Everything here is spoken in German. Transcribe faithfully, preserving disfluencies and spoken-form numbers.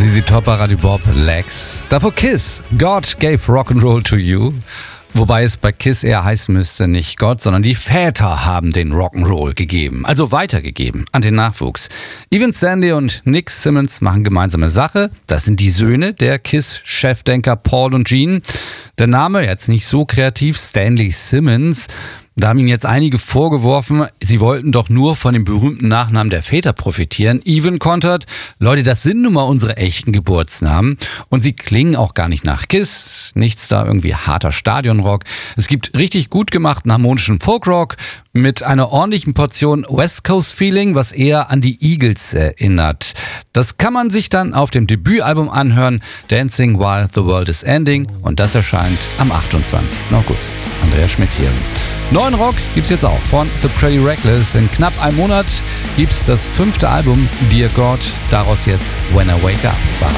Z Z Top bei Radio Bob, Lex. Davor Kiss, God gave Rock'n'Roll to you. Wobei es bei Kiss eher heißen müsste, nicht Gott, sondern die Väter haben den Rock'n'Roll gegeben, also weitergegeben an den Nachwuchs. Evan Sandy und Nick Simmons machen gemeinsame Sache. Das sind die Söhne der Kiss-Chefdenker Paul und Gene. Der Name, jetzt nicht so kreativ, Stanley Simmons. Da haben ihnen jetzt einige vorgeworfen, sie wollten doch nur von dem berühmten Nachnamen der Väter profitieren. Evan kontert, Leute, das sind nun mal unsere echten Geburtsnamen. Und sie klingen auch gar nicht nach Kiss. Nichts da irgendwie harter Stadionrock. Es gibt richtig gut gemachten harmonischen Folkrock mit einer ordentlichen Portion West Coast Feeling, was eher an die Eagles erinnert. Das kann man sich dann auf dem Debütalbum anhören, Dancing While the World is Ending. Und das erscheint am achtundzwanzigsten August. Andreas Schmidt hier. Neuen Rock gibt's jetzt auch von The Pretty Reckless. In knapp einem Monat gibt's das fünfte Album Dear God. Daraus jetzt When I Wake Up.